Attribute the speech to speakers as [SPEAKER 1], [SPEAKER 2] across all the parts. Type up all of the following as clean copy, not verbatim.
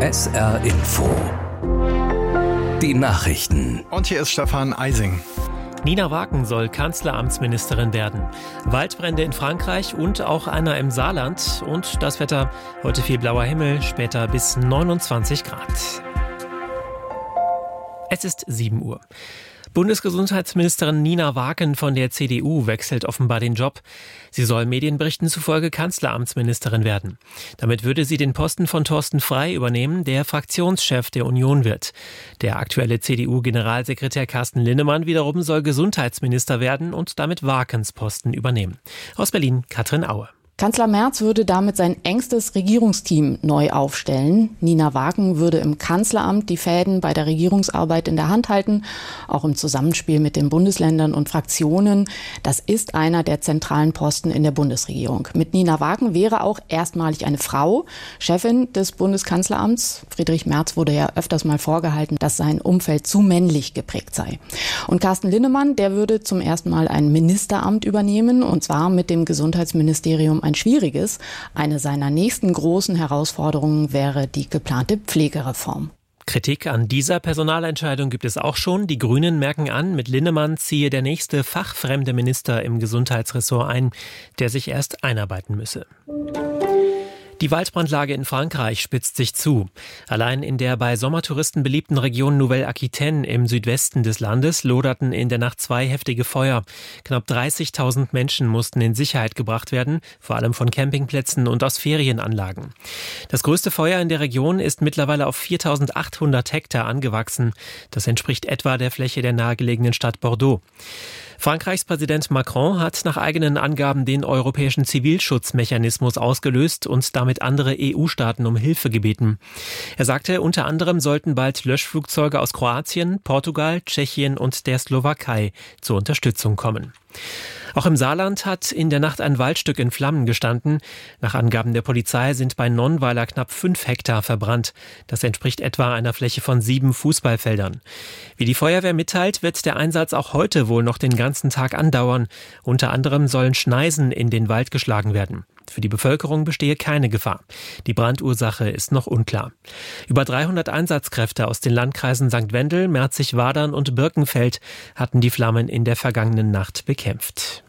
[SPEAKER 1] SR Info. Die Nachrichten.
[SPEAKER 2] Und hier ist Stefan Eising.
[SPEAKER 3] Nina Wagen soll Kanzleramtsministerin werden. Waldbrände in Frankreich und auch einer im Saarland. Und das Wetter, heute viel blauer Himmel, später bis 29 Grad. Es ist 7 Uhr. Bundesgesundheitsministerin Nina Wagen von der CDU wechselt offenbar den Job. Sie soll Medienberichten zufolge Kanzleramtsministerin werden. Damit würde sie den Posten von Thorsten Frey übernehmen, der Fraktionschef der Union wird. Der aktuelle CDU-Generalsekretär Carsten Linnemann wiederum soll Gesundheitsminister werden und damit Wagens Posten übernehmen. Aus Berlin, Katrin Aue.
[SPEAKER 4] Kanzler Merz würde damit sein engstes Regierungsteam neu aufstellen. Nina Wagen würde im Kanzleramt die Fäden bei der Regierungsarbeit in der Hand halten, auch im Zusammenspiel mit den Bundesländern und Fraktionen. Das ist einer der zentralen Posten in der Bundesregierung. Mit Nina Wagen wäre auch erstmalig eine Frau Chefin des Bundeskanzleramts. Friedrich Merz wurde ja öfters mal vorgehalten, dass sein Umfeld zu männlich geprägt sei. Und Carsten Linnemann, der würde zum ersten Mal ein Ministeramt übernehmen, und zwar mit dem Gesundheitsministerium ein schwieriges. Eine seiner nächsten großen Herausforderungen wäre die geplante Pflegereform.
[SPEAKER 3] Kritik an dieser Personalentscheidung gibt es auch schon. Die Grünen merken an, mit Linnemann ziehe der nächste fachfremde Minister im Gesundheitsressort ein, der sich erst einarbeiten müsse. Die Waldbrandlage in Frankreich spitzt sich zu. Allein in der bei Sommertouristen beliebten Region Nouvelle-Aquitaine im Südwesten des Landes loderten in der Nacht 2 heftige Feuer. Knapp 30.000 Menschen mussten in Sicherheit gebracht werden, vor allem von Campingplätzen und aus Ferienanlagen. Das größte Feuer in der Region ist mittlerweile auf 4.800 Hektar angewachsen. Das entspricht etwa der Fläche der nahegelegenen Stadt Bordeaux. Frankreichs Präsident Macron hat nach eigenen Angaben den europäischen Zivilschutzmechanismus ausgelöst und damit andere EU-Staaten um Hilfe gebeten. Er sagte, unter anderem sollten bald Löschflugzeuge aus Kroatien, Portugal, Tschechien und der Slowakei zur Unterstützung kommen. Auch im Saarland hat in der Nacht ein Waldstück in Flammen gestanden. Nach Angaben der Polizei sind bei Nonnweiler knapp 5 Hektar verbrannt. Das entspricht etwa einer Fläche von 7 Fußballfeldern. Wie die Feuerwehr mitteilt, wird der Einsatz auch heute wohl noch den ganzen Tag andauern. Unter anderem sollen Schneisen in den Wald geschlagen werden. Für die Bevölkerung bestehe keine Gefahr. Die Brandursache ist noch unklar. Über 300 Einsatzkräfte aus den Landkreisen St. Wendel, Merzig-Wadern und Birkenfeld hatten die Flammen in der vergangenen Nacht bekämpft.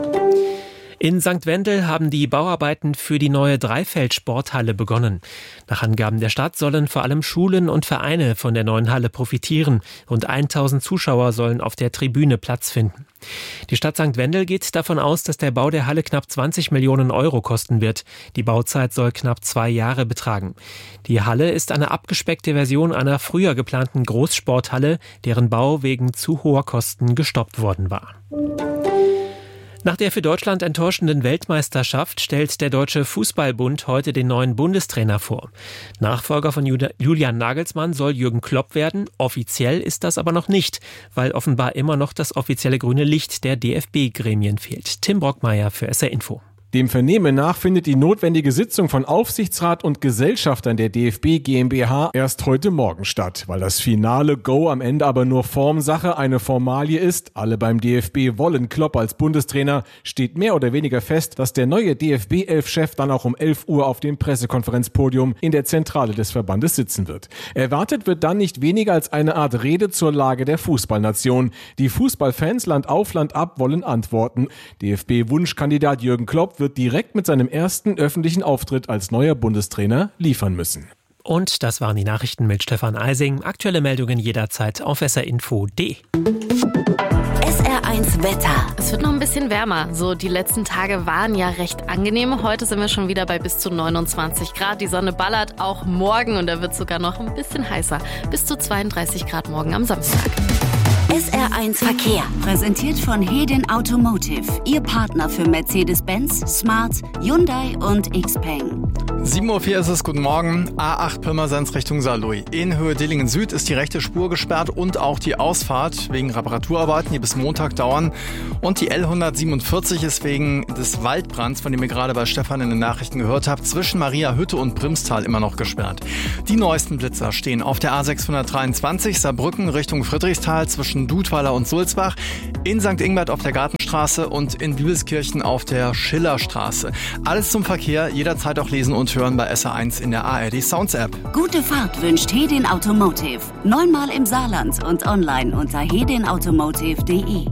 [SPEAKER 3] In St. Wendel haben die Bauarbeiten für die neue Dreifeld-Sporthalle begonnen. Nach Angaben der Stadt sollen vor allem Schulen und Vereine von der neuen Halle profitieren. Rund 1.000 Zuschauer sollen auf der Tribüne Platz finden. Die Stadt St. Wendel geht davon aus, dass der Bau der Halle knapp 20 Millionen Euro kosten wird. Die Bauzeit soll knapp 2 Jahre betragen. Die Halle ist eine abgespeckte Version einer früher geplanten Großsporthalle, deren Bau wegen zu hoher Kosten gestoppt worden war. Nach der für Deutschland enttäuschenden Weltmeisterschaft stellt der Deutsche Fußballbund heute den neuen Bundestrainer vor. Nachfolger von Julian Nagelsmann soll Jürgen Klopp werden. Offiziell ist das aber noch nicht, weil offenbar immer noch das offizielle grüne Licht der DFB-Gremien fehlt. Tim Brockmeier für SR Info.
[SPEAKER 5] Dem Vernehmen nach findet die notwendige Sitzung von Aufsichtsrat und Gesellschaftern der DFB GmbH erst heute Morgen statt. Weil das finale Go am Ende aber nur Formsache, eine Formalie ist, alle beim DFB wollen Klopp als Bundestrainer, steht mehr oder weniger fest, dass der neue DFB-11-Chef dann auch um 11 Uhr auf dem Pressekonferenzpodium in der Zentrale des Verbandes sitzen wird. Erwartet wird dann nicht weniger als eine Art Rede zur Lage der Fußballnation. Die Fußballfans Land auf, Land ab wollen Antworten. DFB-Wunschkandidat Jürgen Klopp wird direkt mit seinem ersten öffentlichen Auftritt als neuer Bundestrainer liefern müssen.
[SPEAKER 3] Und das waren die Nachrichten mit Stefan Eising. Aktuelle Meldungen jederzeit auf srinfo.de.
[SPEAKER 6] SR1 Wetter. Es wird noch ein bisschen wärmer. So, die letzten Tage waren ja recht angenehm. Heute sind wir schon wieder bei bis zu 29 Grad. Die Sonne ballert auch morgen und da wird es sogar noch ein bisschen heißer. Bis zu 32 Grad morgen am Samstag.
[SPEAKER 7] SR1 Verkehr. Präsentiert von Hedin Automotive. Ihr Partner für Mercedes-Benz, Smart, Hyundai und Xpeng.
[SPEAKER 2] 7.04 Uhr ist es, guten Morgen. A8 Pirmasens Richtung Saarlouis. In Höhe Dillingen Süd ist die rechte Spur gesperrt und auch die Ausfahrt wegen Reparaturarbeiten, die bis Montag dauern. Und die L147 ist wegen des Waldbrands, von dem ihr gerade bei Stefan in den Nachrichten gehört habt, zwischen Mariahütte und Primstal immer noch gesperrt. Die neuesten Blitzer stehen auf der A623 Saarbrücken Richtung Friedrichsthal zwischen Dudweiler und Sulzbach, in St. Ingbert auf der Gartenstraße und in Bibelskirchen auf der Schillerstraße. Alles zum Verkehr, jederzeit auch lesen und und hören bei SR1 in der ARD Sounds App.
[SPEAKER 7] Gute Fahrt wünscht Hedin Automotive. 9-mal im Saarland und online unter hedinautomotive.de.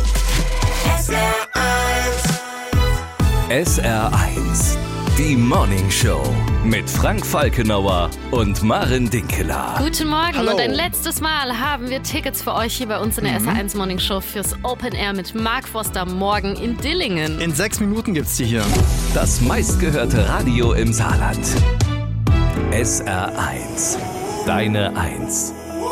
[SPEAKER 1] SR1, die Morning Show mit Frank Falkenauer und Maren Dinkeler.
[SPEAKER 6] Guten Morgen.
[SPEAKER 2] Hallo.
[SPEAKER 6] Und ein letztes Mal haben wir Tickets für euch hier bei uns in der SR1 Morning Show fürs Open Air mit Mark Foster morgen in Dillingen.
[SPEAKER 2] In 6 Minuten gibt's die hier.
[SPEAKER 1] Das meistgehörte Radio im Saarland. SR1, deine 1.